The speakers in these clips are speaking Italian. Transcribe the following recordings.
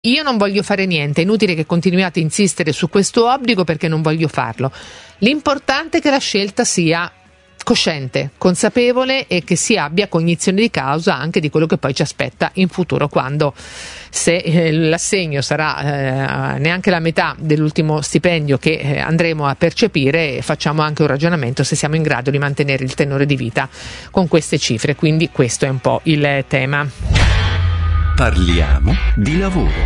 io non voglio fare niente, è inutile che continuiate a insistere su questo obbligo perché non voglio farlo. L'importante è che la scelta sia cosciente, consapevole e che si abbia cognizione di causa anche di quello che poi ci aspetta in futuro, quando, se l'assegno sarà neanche la metà dell'ultimo stipendio che andremo a percepire, facciamo anche un ragionamento se siamo in grado di mantenere il tenore di vita con queste cifre. Quindi questo è un po' il tema. Parliamo di lavoro.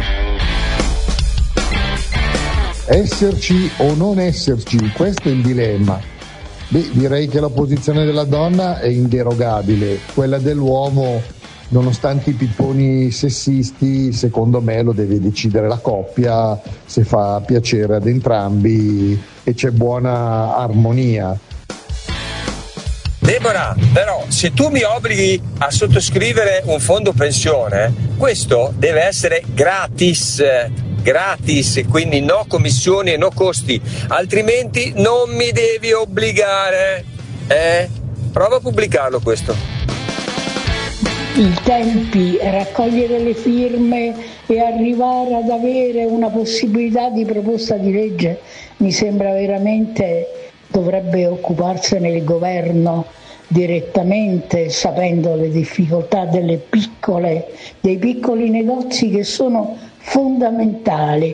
Esserci o non esserci, questo è il dilemma. Beh, direi che la posizione della donna è inderogabile, quella dell'uomo, nonostante i pipponi sessisti, secondo me lo deve decidere la coppia, se fa piacere ad entrambi e c'è buona armonia. Deborah, però se tu mi obblighi a sottoscrivere un fondo pensione, questo deve essere gratis, quindi no commissioni e no costi, altrimenti non mi devi obbligare. Prova a pubblicarlo questo. I tempi, raccogliere le firme e arrivare ad avere una possibilità di proposta di legge, mi sembra veramente dovrebbe occuparsene il governo direttamente, sapendo le difficoltà dei piccoli negozi che sono fondamentali.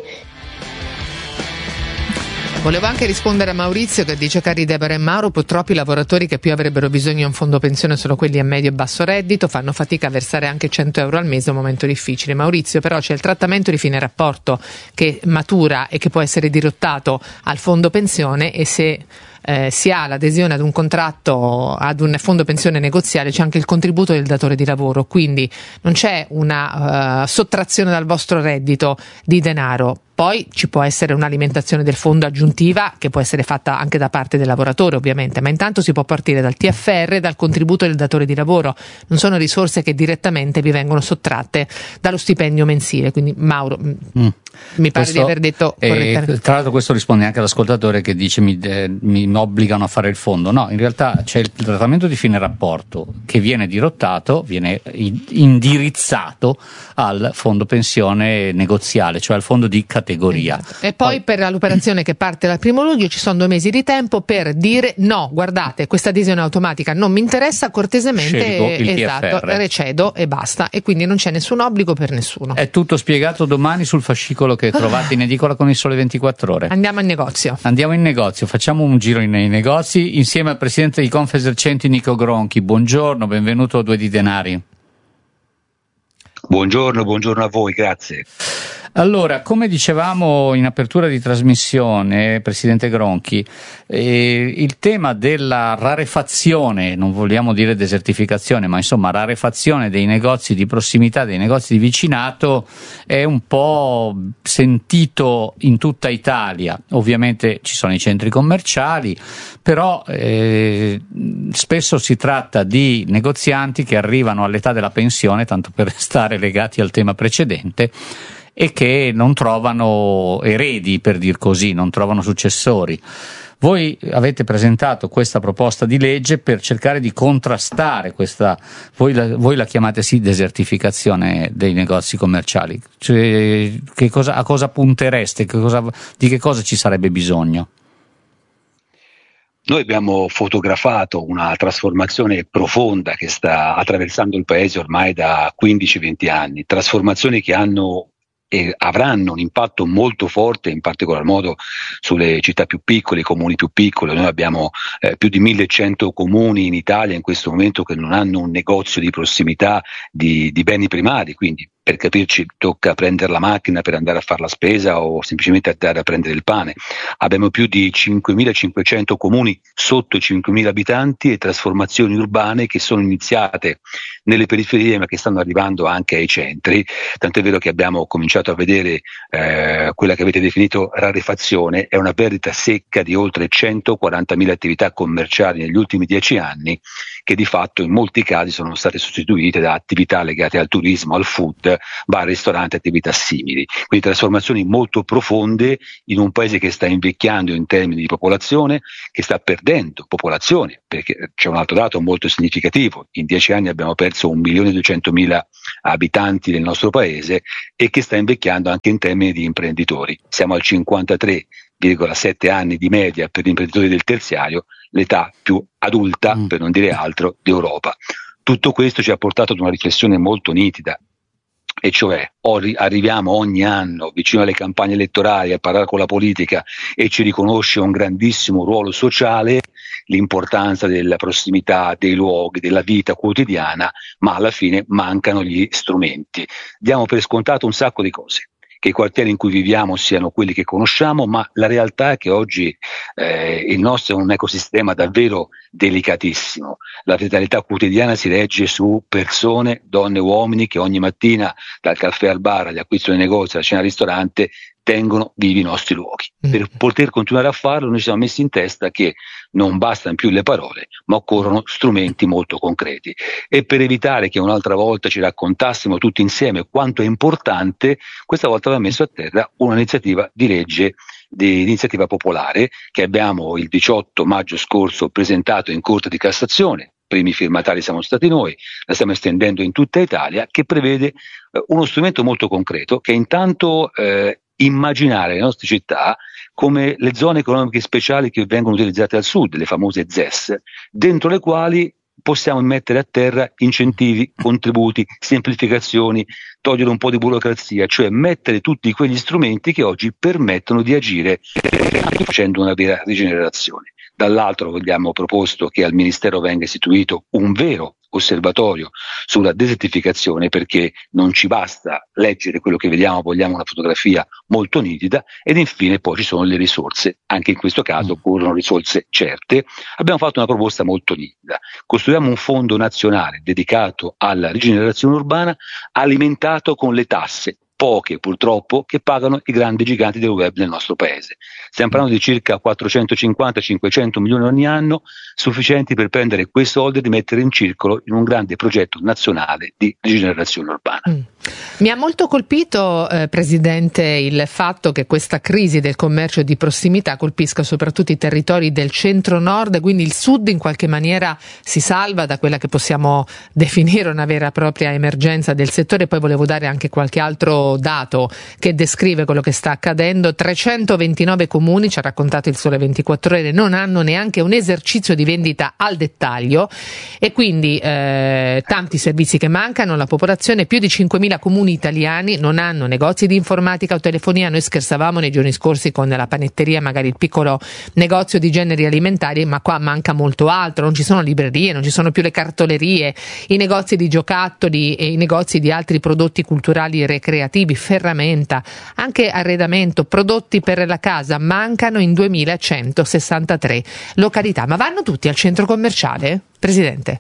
Volevo anche rispondere a Maurizio che dice: cari Deborah e Mauro, purtroppo i lavoratori che più avrebbero bisogno di un fondo pensione sono quelli a medio e basso reddito, fanno fatica a versare anche 100 euro al mese, è un momento difficile. Maurizio, però c'è il trattamento di fine rapporto che matura e che può essere dirottato al fondo pensione, e se si ha l'adesione ad un contratto, ad un fondo pensione negoziale, c'è anche il contributo del datore di lavoro, quindi non c'è una sottrazione dal vostro reddito di denaro. Poi ci può essere un'alimentazione del fondo aggiuntiva che può essere fatta anche da parte del lavoratore, ovviamente, ma intanto si può partire dal TFR e dal contributo del datore di lavoro. Non sono risorse che direttamente vi vengono sottratte dallo stipendio mensile. Quindi Mauro, mi pare di aver detto correttamente. Tra l'altro questo risponde anche all'ascoltatore che dice mi obbligano a fare il fondo. No, in realtà c'è il trattamento di fine rapporto che viene dirottato, viene indirizzato al fondo pensione negoziale, cioè al fondo di categoria. E poi per l'operazione che parte dal 1° luglio ci sono 2 mesi di tempo per dire: no, guardate, questa adesione automatica non mi interessa, cortesemente recedo e basta, e quindi non c'è nessun obbligo per nessuno. È tutto spiegato domani sul fascicolo che trovate in edicola con il Sole 24 Ore. Andiamo in negozio, facciamo un giro nei negozi insieme al presidente di Confesercenti Nico Gronchi. Buongiorno, benvenuto a Due di Denari. Buongiorno a voi, grazie. Allora, come dicevamo in apertura di trasmissione, Presidente Gronchi, il tema della rarefazione, non vogliamo dire desertificazione, ma insomma rarefazione dei negozi di prossimità, dei negozi di vicinato, è un po' sentito in tutta Italia. Ovviamente ci sono i centri commerciali, però spesso si tratta di negozianti che arrivano all'età della pensione, tanto per restare legati al tema precedente, e che non trovano eredi, per dir così, non trovano successori. Voi avete presentato questa proposta di legge per cercare di contrastare questa, voi la chiamate sì desertificazione dei negozi commerciali. Cioè, a cosa puntereste? Di che cosa ci sarebbe bisogno? Noi abbiamo fotografato una trasformazione profonda che sta attraversando il paese ormai da 15-20 anni, trasformazioni che hanno e avranno un impatto molto forte, in particolar modo sulle città più piccole, i comuni più piccoli. Noi abbiamo più di 1100 comuni in Italia in questo momento che non hanno un negozio di prossimità di beni primari, quindi per capirci tocca prendere la macchina per andare a fare la spesa o semplicemente andare a prendere il pane. Abbiamo più di 5.500 comuni sotto i 5.000 abitanti e trasformazioni urbane che sono iniziate nelle periferie ma che stanno arrivando anche ai centri, tant'è vero che abbiamo cominciato a vedere quella che avete definito rarefazione, è una perdita secca di oltre 140.000 attività commerciali negli ultimi 10 anni che di fatto in molti casi sono state sostituite da attività legate al turismo, al food food, bar, ristoranti, attività simili. Quindi trasformazioni molto profonde in un paese che sta invecchiando in termini di popolazione, che sta perdendo popolazione, perché c'è un altro dato molto significativo: in 10 anni abbiamo perso 1.200.000 abitanti del nostro paese, e che sta invecchiando anche in termini di imprenditori. Siamo al 53,7 anni di media per gli imprenditori del terziario, l'età più adulta, per non dire altro, d'Europa. Tutto questo ci ha portato ad una riflessione molto nitida, e cioè arriviamo ogni anno vicino alle campagne elettorali a parlare con la politica e ci riconosce un grandissimo ruolo sociale, l'importanza della prossimità, dei luoghi, della vita quotidiana, ma alla fine mancano gli strumenti. Diamo per scontato un sacco di cose, che i quartieri in cui viviamo siano quelli che conosciamo, ma la realtà è che oggi il nostro è un ecosistema davvero delicatissimo. La vitalità quotidiana si regge su persone, donne e uomini, che ogni mattina, dal caffè al bar, agli acquisti nei negozi, alla cena al ristorante, tengono vivi i nostri luoghi. Per poter continuare a farlo noi ci siamo messi in testa che non bastano più le parole, ma occorrono strumenti molto concreti. E per evitare che un'altra volta ci raccontassimo tutti insieme quanto è importante, questa volta abbiamo messo a terra un'iniziativa di legge di iniziativa popolare che abbiamo il 18 maggio scorso presentato in Corte di Cassazione. Primi firmatari siamo stati noi, la stiamo estendendo in tutta Italia, che prevede uno strumento molto concreto, che è intanto immaginare le nostre città come le zone economiche speciali che vengono utilizzate al sud, le famose ZES, dentro le quali possiamo mettere a terra incentivi, contributi, semplificazioni, togliere un po' di burocrazia, cioè mettere tutti quegli strumenti che oggi permettono di agire facendo una vera rigenerazione. Dall'altro abbiamo proposto che al Ministero venga istituito un vero osservatorio sulla desertificazione, perché non ci basta leggere quello che vediamo, vogliamo una fotografia molto nitida. Ed infine poi ci sono le risorse, anche in questo caso occorrono risorse certe. Abbiamo fatto una proposta molto nitida: costruiamo un fondo nazionale dedicato alla rigenerazione urbana, alimentato con le tasse, poche purtroppo, che pagano i grandi giganti del web nel nostro paese. Stiamo parlando di circa 450-500 milioni ogni anno, sufficienti per prendere quei soldi e di mettere in circolo in un grande progetto nazionale di rigenerazione urbana. Mi ha molto colpito, Presidente, il fatto che questa crisi del commercio di prossimità colpisca soprattutto i territori del centro-nord, quindi il sud in qualche maniera si salva da quella che possiamo definire una vera e propria emergenza del settore. Poi volevo dare anche qualche altro dato che descrive quello che sta accadendo. 329 comuni, ci ha raccontato il Sole 24 Ore, non hanno neanche un esercizio di vendita al dettaglio, e quindi tanti servizi che mancano, la popolazione, più di 5.000 comuni italiani non hanno negozi di informatica o telefonia. Noi scherzavamo nei giorni scorsi con la panetteria, magari il piccolo negozio di generi alimentari, ma qua manca molto altro. Non ci sono librerie, non ci sono più le cartolerie, i negozi di giocattoli e i negozi di altri prodotti culturali e recreativi, ferramenta, anche arredamento, prodotti per la casa mancano in 2163 località. Ma vanno tutti al centro commerciale, Presidente?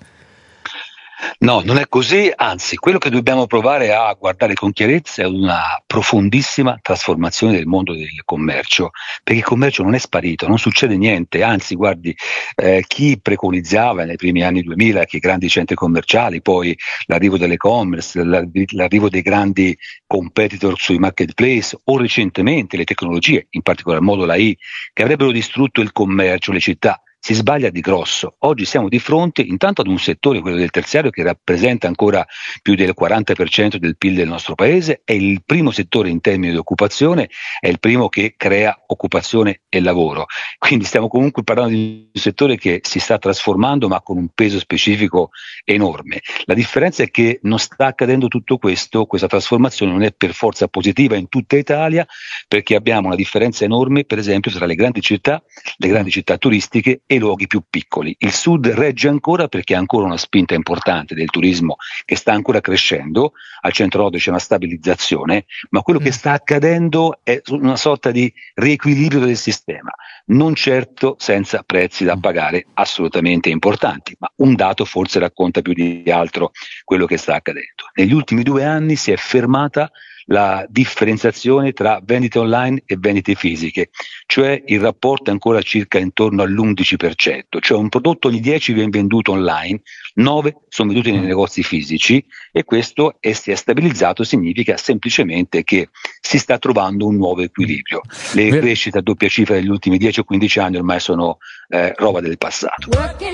No, non è così, anzi quello che dobbiamo provare a guardare con chiarezza è una profondissima trasformazione del mondo del commercio, perché il commercio non è sparito, non succede niente, anzi guardi, chi preconizzava nei primi anni 2000 che i grandi centri commerciali, poi l'arrivo dell'e-commerce, l'arrivo dei grandi competitor sui marketplace, o recentemente le tecnologie, in particolar modo l'AI, che avrebbero distrutto il commercio, le città, si sbaglia di grosso. Oggi siamo di fronte intanto ad un settore, quello del terziario, che rappresenta ancora più del 40% del PIL del nostro paese, è il primo settore in termini di occupazione, è il primo che crea occupazione e lavoro. Quindi stiamo comunque parlando di un settore che si sta trasformando, ma con un peso specifico enorme. La differenza è che non sta accadendo tutto questo, questa trasformazione non è per forza positiva in tutta Italia, perché abbiamo una differenza enorme, per esempio, tra le grandi città turistiche e i luoghi più piccoli. Il sud regge ancora perché ha ancora una spinta importante del turismo che sta ancora crescendo, al centro-nord c'è una stabilizzazione, ma quello che sta accadendo è una sorta di riequilibrio del sistema, non certo senza prezzi da pagare assolutamente importanti, ma un dato forse racconta più di altro quello che sta accadendo. Negli ultimi 2 anni si è fermata la differenziazione tra vendite online e vendite fisiche, cioè il rapporto è ancora circa intorno all'11%, cioè un prodotto ogni 10 viene venduto online, 9 sono venduti nei negozi fisici, e questo si è stabilizzato, significa semplicemente che si sta trovando un nuovo equilibrio. Le crescite a doppia cifra degli ultimi 10 o 15 anni ormai sono roba del passato.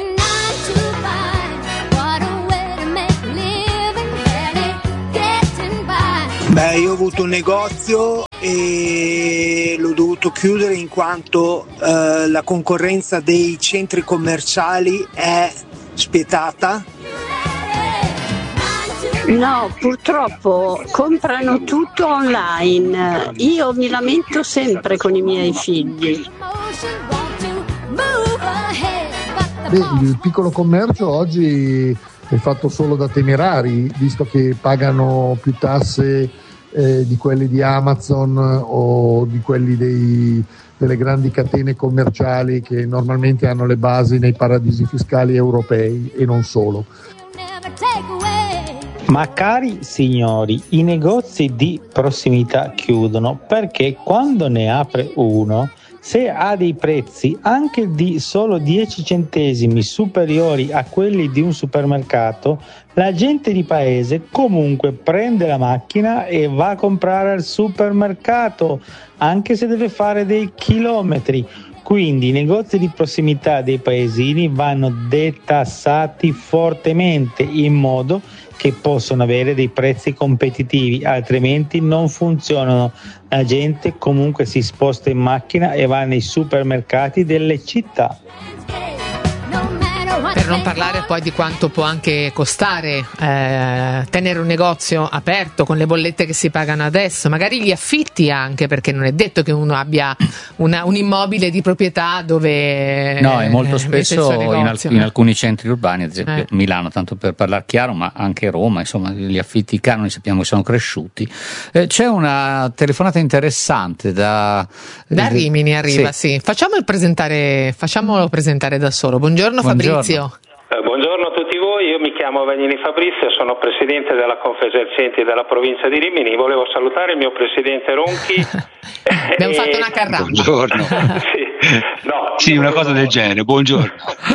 Beh, io ho avuto un negozio e l'ho dovuto chiudere in quanto la concorrenza dei centri commerciali è spietata. No, purtroppo comprano tutto online. Io mi lamento sempre con i miei figli. Il piccolo commercio oggi è fatto solo da temerari, visto che pagano più tasse di quelli di Amazon o di quelli delle grandi catene commerciali che normalmente hanno le basi nei paradisi fiscali europei e non solo. Ma cari signori, i negozi di prossimità chiudono perché quando ne apre uno, se ha dei prezzi anche di solo 10 centesimi superiori a quelli di un supermercato, la gente di paese comunque prende la macchina e va a comprare al supermercato, anche se deve fare dei chilometri. Quindi i negozi di prossimità dei paesini vanno detassati fortemente in modo che possono avere dei prezzi competitivi, altrimenti non funzionano. La gente comunque si sposta in macchina e va nei supermercati delle città. Per non parlare poi di quanto può anche costare tenere un negozio aperto con le bollette che si pagano adesso, magari gli affitti anche, perché non è detto che uno abbia un immobile di proprietà dove no, e molto spesso in alcuni centri urbani, ad esempio Milano, tanto per parlare chiaro, ma anche Roma, insomma, gli affitti, i canoni sappiamo che sono cresciuti. C'è una telefonata interessante da Rimini, arriva, sì. Facciamolo presentare da solo. Buongiorno. Fabrizio. Buongiorno a tutti voi, io mi chiamo Vagnini Fabrizio, sono presidente della Confesercenti della provincia di Rimini. Volevo salutare il mio presidente Ronchi. Abbiamo fatto una carrabba. Buongiorno. Sì, una cosa del genere. Buongiorno.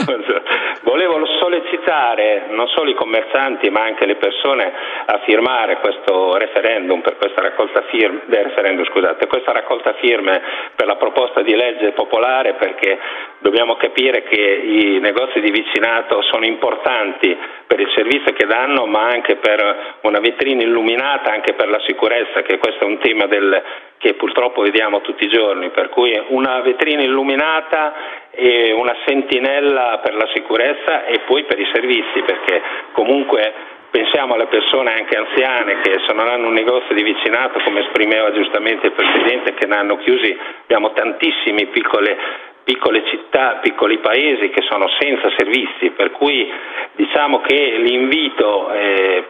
Volevo sollecitare non solo i commercianti ma anche le persone a firmare questo referendum per questa raccolta firme, questa raccolta firme per la proposta di legge popolare, perché dobbiamo capire che i negozi di vicinato sono importanti per il servizio che danno, ma anche per una vetrina illuminata, anche per la sicurezza, che questo è un tema che purtroppo vediamo tutti i giorni, per cui una vetrina illuminata e una sentinella per la sicurezza e poi per i servizi, perché comunque pensiamo alle persone anche anziane che se non hanno un negozio di vicinato, come esprimeva giustamente il Presidente, che ne hanno chiusi. Abbiamo tantissimi piccole città, piccoli paesi che sono senza servizi, per cui diciamo che l'invito è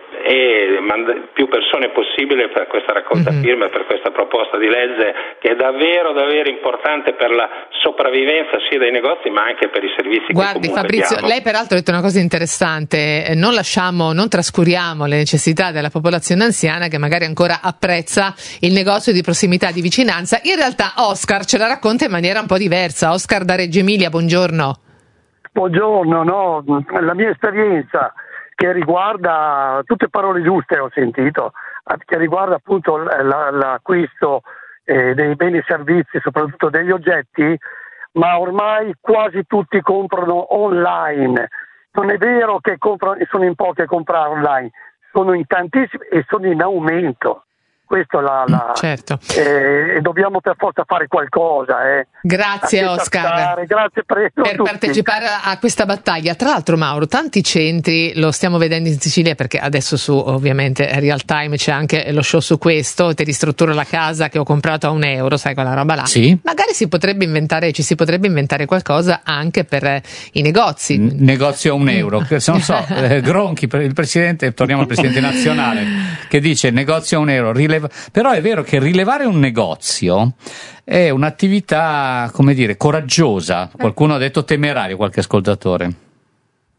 più persone possibile per questa raccolta firme, per questa proposta di legge che è davvero importante per la sopravvivenza sia dei negozi ma anche per i servizi. Guardi Fabrizio, lei peraltro ha detto una cosa interessante, non trascuriamo le necessità della popolazione anziana che magari ancora apprezza il negozio di prossimità, di vicinanza. In realtà Oscar ce la racconta in maniera un po' diversa. Oscar da Reggio Emilia, buongiorno. Buongiorno, la mia esperienza che riguarda, tutte parole giuste ho sentito, che riguarda appunto l'acquisto dei beni e servizi, soprattutto degli oggetti, ma ormai quasi tutti comprano online. Non è vero che sono in pochi a comprare online, sono in tantissimi e sono in aumento. Questo certo. E dobbiamo per forza fare qualcosa. Grazie Oscar. Grazie per partecipare a questa battaglia. Tra l'altro Mauro, tanti centri, lo stiamo vedendo in Sicilia, perché adesso su ovviamente Real Time c'è anche lo show su questo, ti ristrutturo la casa che ho comprato a €1, sai quella roba là. Sì. Magari ci si potrebbe inventare qualcosa anche per i negozi. Negozio a €1. Non so, Gronchi, il presidente, torniamo al presidente nazionale, che dice negozio a €1. Però è vero che rilevare un negozio è un'attività, come dire, coraggiosa. Qualcuno ha detto temerario, qualche ascoltatore.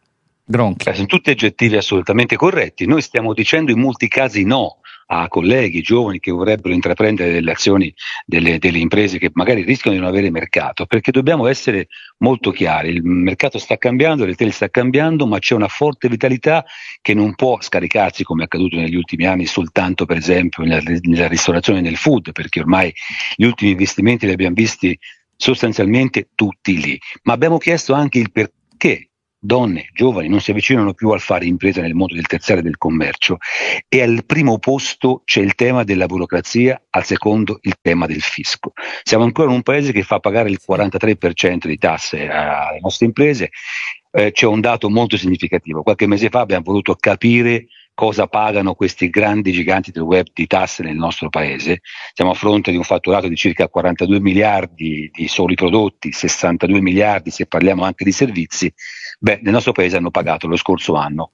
Gronchi. Sono tutti aggettivi assolutamente corretti. Noi stiamo dicendo in molti casi no a colleghi giovani che vorrebbero intraprendere delle azioni delle imprese che magari rischiano di non avere mercato, perché dobbiamo essere molto chiari: il mercato sta cambiando, il retail sta cambiando, ma c'è una forte vitalità che non può scaricarsi, come è accaduto negli ultimi anni, soltanto per esempio nella ristorazione e nel food, perché ormai gli ultimi investimenti li abbiamo visti sostanzialmente tutti lì. Ma abbiamo chiesto anche il perché donne, giovani non si avvicinano più al fare impresa nel mondo del terziario e del commercio, e al primo posto c'è il tema della burocrazia, al secondo il tema del fisco. Siamo ancora in un paese che fa pagare il 43% di tasse alle nostre imprese. C'è un dato molto significativo: qualche mese fa abbiamo voluto capire cosa pagano questi grandi giganti del web di tasse nel nostro paese. Siamo a fronte di un fatturato di circa 42 miliardi di soli prodotti, 62 miliardi se parliamo anche di servizi. Nel nostro paese hanno pagato lo scorso anno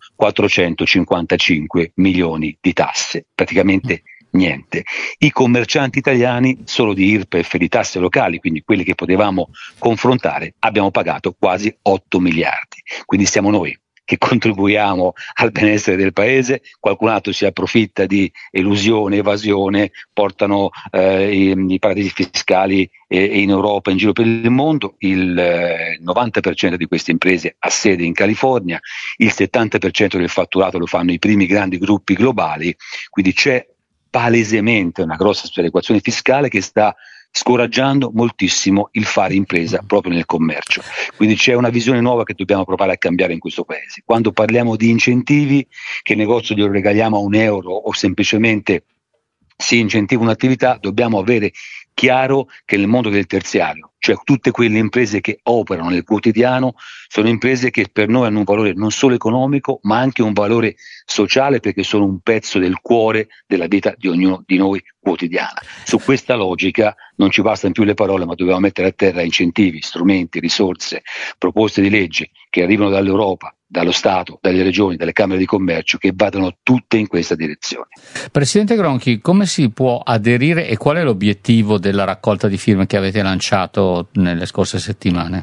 455 milioni di tasse, praticamente niente. I commercianti italiani, solo di IRPEF e di tasse locali, quindi quelli che potevamo confrontare, abbiamo pagato quasi 8 miliardi. Quindi siamo noi che contribuiamo al benessere del paese, qualcun altro si approfitta di elusione, evasione, portano i paradisi fiscali in Europa, in giro per il mondo. Il 90% di queste imprese ha sede in California, il 70% del fatturato lo fanno i primi grandi gruppi globali, quindi c'è palesemente una grossa sperequazione fiscale che sta scoraggiando moltissimo il fare impresa proprio nel commercio. Quindi c'è una visione nuova che dobbiamo provare a cambiare in questo paese. Quando parliamo di incentivi, che il negozio glielo regaliamo a €1 o semplicemente si incentiva un'attività, dobbiamo avere chiaro che nel mondo del terziario, cioè tutte quelle imprese che operano nel quotidiano, sono imprese che per noi hanno un valore non solo economico ma anche un valore sociale, perché sono un pezzo del cuore della vita di ognuno di noi quotidiana. Su questa logica non ci bastano più le parole, ma dobbiamo mettere a terra incentivi, strumenti, risorse, proposte di legge che arrivano dall'Europa, dallo Stato, dalle regioni, dalle camere di commercio, che vadano tutte in questa direzione. Presidente Gronchi, come si può aderire e qual è l'obiettivo della raccolta di firme che avete lanciato nelle scorse settimane?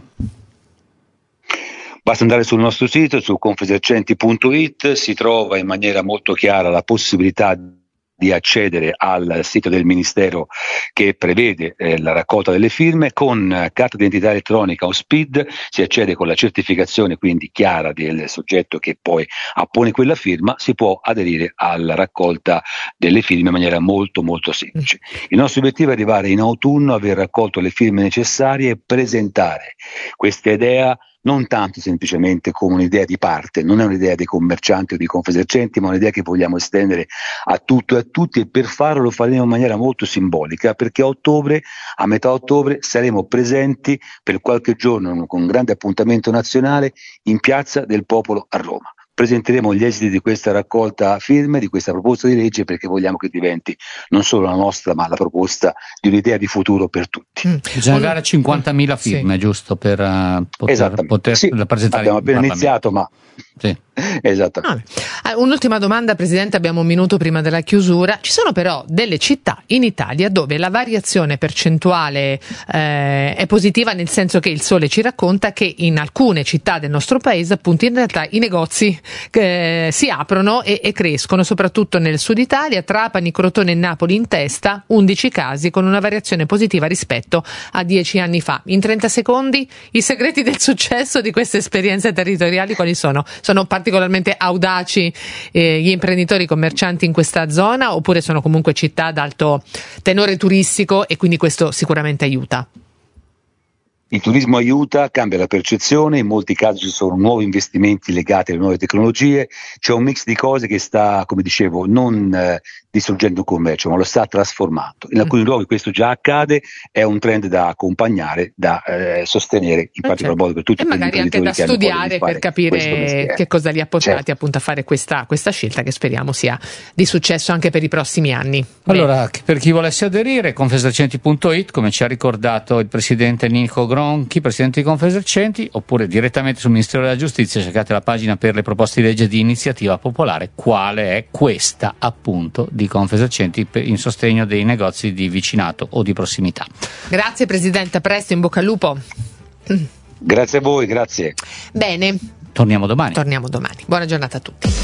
Basta andare sul nostro sito, su confesercenti.it, si trova in maniera molto chiara la possibilità di accedere al sito del Ministero che prevede la raccolta delle firme. Con carta d'identità elettronica o SPID si accede con la certificazione quindi chiara del soggetto che poi appone quella firma, si può aderire alla raccolta delle firme in maniera molto molto semplice. Il nostro obiettivo è arrivare in autunno, aver raccolto le firme necessarie e presentare questa idea non tanto semplicemente come un'idea di parte, non è un'idea dei commercianti o di Confesercenti, ma un'idea che vogliamo estendere a tutto e a tutti, e per farlo lo faremo in maniera molto simbolica, perché a metà ottobre saremo presenti per qualche giorno con un grande appuntamento nazionale in Piazza del Popolo a Roma. Presenteremo gli esiti di questa raccolta firme, di questa proposta di legge, perché vogliamo che diventi non solo la nostra, ma la proposta di un'idea di futuro per tutti. Bisogna arrivare a 50.000 firme, sì, giusto, per poter sì, presentare. Abbiamo appena iniziato, ma sì. Esattamente. Un'ultima domanda, Presidente, abbiamo un minuto prima della chiusura. Ci sono però delle città in Italia dove la variazione percentuale è positiva, nel senso che il Sole ci racconta che in alcune città del nostro paese appunto in realtà i negozi si aprono e crescono, soprattutto nel sud Italia. Trapani, Crotone e Napoli in testa, 11 casi con una variazione positiva rispetto a 10 anni fa. In 30 secondi i segreti del successo di queste esperienze territoriali quali sono? Sono particolarmente audaci gli imprenditori commercianti in questa zona, oppure sono comunque città ad alto tenore turistico e quindi questo sicuramente aiuta? Il turismo aiuta, cambia la percezione, in molti casi ci sono nuovi investimenti legati alle nuove tecnologie, c'è un mix di cose che sta, come dicevo, non distruggendo il commercio, ma lo sta trasformando. In alcuni luoghi questo già accade, è un trend da accompagnare, da sostenere, in particolar modo per tutti e magari anche da studiare per capire che cosa li ha portati appunto a fare questa scelta, che speriamo sia di successo anche per i prossimi anni. Allora, per chi volesse aderire, confesercenti.it, come ci ha ricordato il Presidente Nico Gronchi, Presidente di Confesercenti, oppure direttamente sul Ministero della Giustizia cercate la pagina per le proposte di legge di iniziativa popolare, quale è questa appunto di Confesercenti in sostegno dei negozi di vicinato o di prossimità. Grazie Presidente, a presto, in bocca al lupo. Grazie a voi, grazie. Bene. Torniamo domani. Buona giornata a tutti.